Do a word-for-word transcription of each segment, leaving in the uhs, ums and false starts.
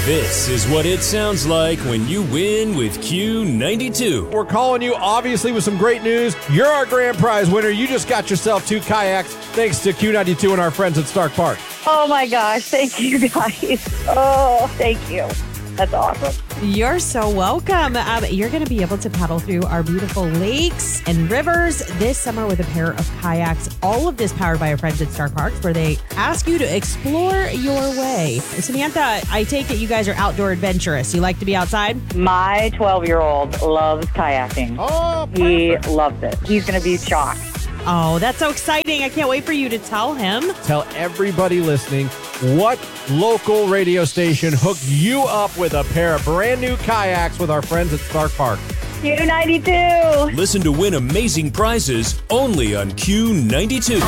This is what it sounds like when you win with Q ninety-two. We're calling you, obviously, with some great news. You're our grand prize winner. You just got yourself two kayaks thanks to Q ninety-two and our friends at Stark Park. Oh, my gosh. Thank you, guys. Oh, thank you. That's awesome. You're so welcome. Um, you're going to be able to paddle through our beautiful lakes and rivers this summer with a pair of kayaks. All of this powered by our friends at Stark Parks, where they ask you to explore your way. Samantha, I take it you guys are outdoor adventurous. You like to be outside? My twelve-year-old loves kayaking. Oh, He perfect. loves it. He's going to be shocked. Oh, that's so exciting. I can't wait for you to tell him. Tell everybody listening what local radio station hooked you up with a pair of brand new kayaks with our friends at Stark Park. Q ninety-two. Listen to win amazing prizes only on Q ninety-two.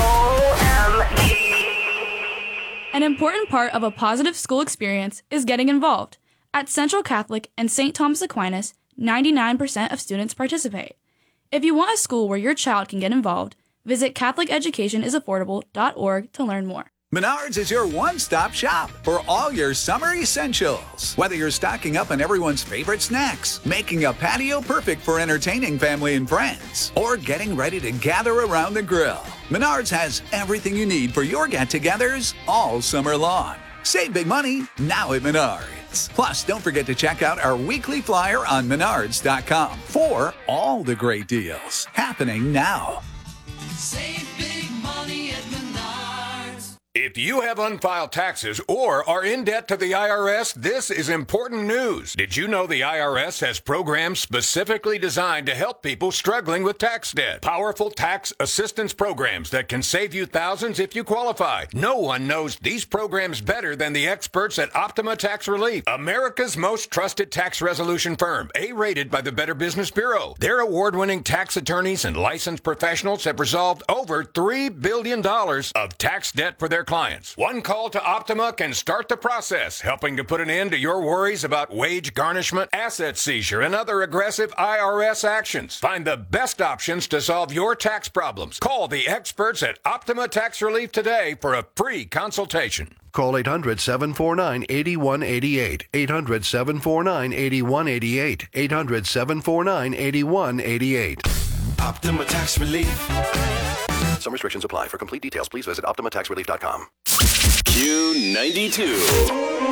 An important part of a positive school experience is getting involved. At Central Catholic and Saint Thomas Aquinas, ninety-nine percent of students participate. If you want a school where your child can get involved, visit catholic education is affordable dot org to learn more. Menards is your one-stop shop for all your summer essentials. Whether you're stocking up on everyone's favorite snacks, making a patio perfect for entertaining family and friends, or getting ready to gather around the grill, Menards has everything you need for your get-togethers all summer long. Save big money now at Menards. Plus, don't forget to check out our weekly flyer on menards dot com for all the great deals happening now. Save big money at Menards. If you have unfiled taxes or are in debt to the I R S, this is important news. Did you know the I R S has programs specifically designed to help people struggling with tax debt? Powerful tax assistance programs that can save you thousands if you qualify. No one knows these programs better than the experts at Optima Tax Relief, America's most trusted tax resolution firm, A-rated by the Better Business Bureau. Their award-winning tax attorneys and licensed professionals have resolved over three billion dollars of tax debt for their clients. One call to Optima can start the process, helping to put an end to your worries about wage garnishment, asset seizure, and other aggressive I R S actions. Find the best options to solve your tax problems. Call the experts at Optima Tax Relief today for a free consultation. Call eight hundred, seven four nine, eight one eight eight. eight hundred, seven four nine, eight one eight eight. eight hundred, seven four nine, eight one eight eight. Optima Tax Relief. Some restrictions apply. For complete details, please visit optima tax relief dot com. Q ninety-two.